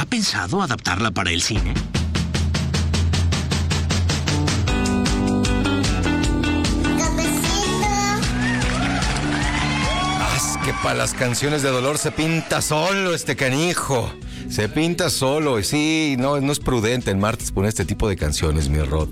¿Ha pensado adaptarla para el cine? Que para las canciones de dolor se pinta solo este canijo. Se pinta solo. Y sí, no es prudente el martes poner este tipo de canciones, mi Rod.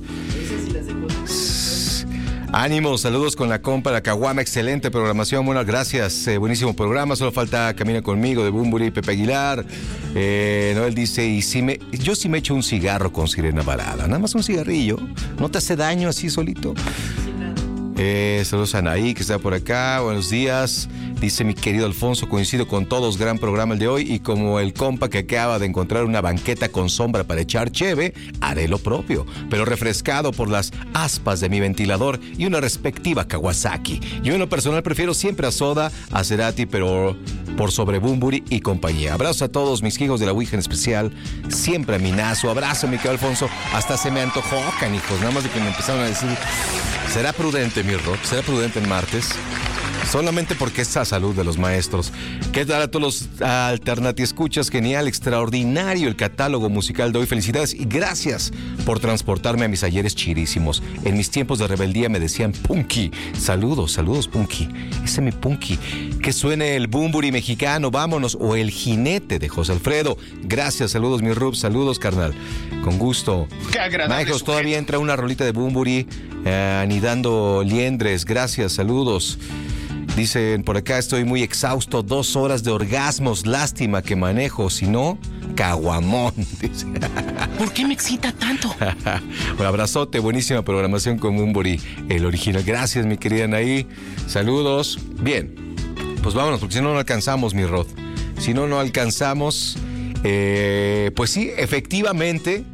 Ánimo, saludos con la compa, la caguama, excelente programación, bueno, gracias, buenísimo programa, solo falta Camina Conmigo de Bunbury, Pepe Aguilar. Noel dice, yo sí me echo un cigarro con Sirena Varada, nada más un cigarrillo, no te hace daño así solito. Saludos a Anaí, que está por acá, buenos días. Dice mi querido Alfonso, coincido con todos, gran programa el de hoy, y como el compa que acaba de encontrar una banqueta con sombra para echar cheve, haré lo propio, pero refrescado por las aspas de mi ventilador y una respectiva Kawasaki. Yo en lo personal prefiero siempre a Soda, a Cerati, pero por sobre Bunbury y compañía. Abrazo a todos mis hijos de la Ouija en especial, siempre a Minazo, abrazo mi querido Alfonso, hasta se me antojó, canijos, nada más de que me empezaron a decir, será prudente mi rock, será prudente el martes. Solamente porque es a salud de los maestros. ¿Qué tal a todos los Alternati Escuchas? Genial, extraordinario el catálogo musical de hoy. Felicidades y gracias por transportarme a mis ayeres chirísimos. En mis tiempos de rebeldía me decían Punky. Saludos, Punky. Ese es mi Punky. Que suene el Bunbury mexicano, vámonos. O el jinete de José Alfredo. Gracias, saludos mi Rub, saludos carnal. Con gusto. Qué agradable. Majos, todavía entra una rolita de Bunbury anidando liendres. Gracias, saludos. Dicen por acá, estoy muy exhausto, 2 horas de orgasmos, lástima que manejo, si no, caguamón. Dice. ¿Por qué me excita tanto? Un abrazote, buenísima programación con Bunbury, el original. Gracias, mi querida Anaí, saludos. Bien, pues vámonos, porque si no, no alcanzamos, mi Rod. Si no, no alcanzamos. Pues sí, efectivamente,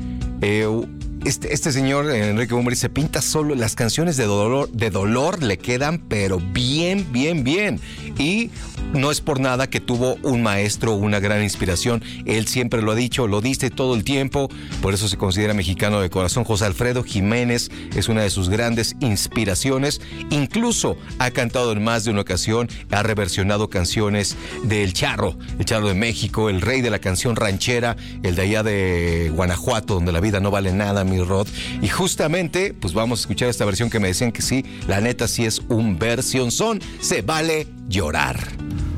Este señor, Enrique Bunbury, se pinta solo. Las canciones de dolor le quedan, pero bien. Y no es por nada que tuvo un maestro, una gran inspiración. Él siempre lo ha dicho, lo dice todo el tiempo. Por eso se considera mexicano de corazón. José Alfredo Jiménez es una de sus grandes inspiraciones. Incluso ha cantado en más de una ocasión, ha reversionado canciones del Charro, el Charro de México, el rey de la canción ranchera, el de allá de Guanajuato, donde la vida no vale nada, mi Rod. Y justamente, pues vamos a escuchar esta versión que me decían que sí, la neta sí es un versionzón. Se vale llorar.